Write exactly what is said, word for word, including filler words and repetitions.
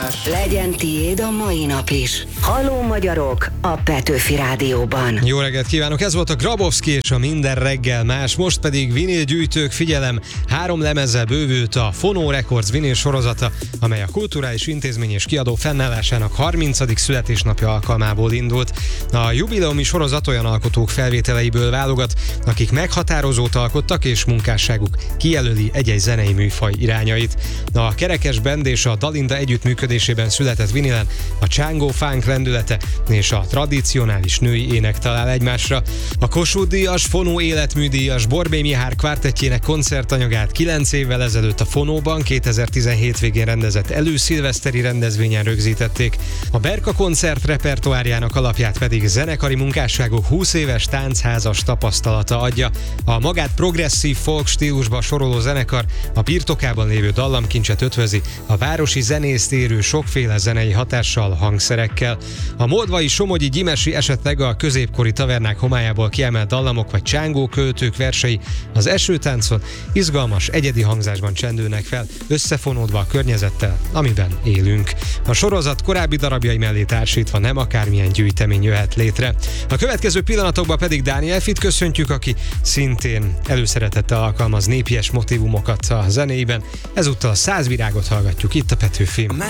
Millás. Legyen tiéd a mai nap is. Halló magyarok a Petőfi Rádióban. Jó reggelt kívánok, ez volt a Grabowski és a Minden reggel más, most pedig vinilgyűjtők, figyelem, három lemezzel bővült a Phono Records vinil sorozata, amely a Kulturális Intézmény és Kiadó fennállásának harmincadik születésnapja alkalmából indult. A jubileumi sorozat olyan alkotók felvételeiből válogat, akik meghatározót alkottak, és munkásságuk kijelöli egy-egy zenei műfaj irányait. A Kerekes Band és a Dalinda együttműködésében született vinilen a Csángó funk lendülete és a tradicionális női ének talál egymásra. A Kossuth-díjas, Phono életműdíjas Borbély Mihály kvártettjének koncertanyagát kilenc évvel ezelőtt a Phonóban kétezer-tizenhét végén rendezett előszilveszteri rendezvényen rögzítették. A Berka koncert repertoárjának alapját pedig zenekari munkásságok húsz éves táncházas tapasztalata adja. A magát progresszív folk stílusba soroló zenekar a birtokában lévő dallamkincset ötvözi a városi zenészt érő sokféle zenei hatással, hangszerekkel. A moldvai somogyi Gyimesi, esetleg a középkori tavernák homályából kiemelt dallamok vagy csángó költők versei az esőtáncon izgalmas, egyedi hangzásban csendülnek fel, összefonódva a környezettel, amiben élünk. A sorozat korábbi darabjai mellé társítva nem akármilyen gyűjtemény jöhet létre. A következő pillanatokban pedig Dániel Fit köszöntjük, aki szintén előszeretettel alkalmaz népies motívumokat a zenéiben. Ezúttal a Száz virágot hallgatjuk itt a Petőfin.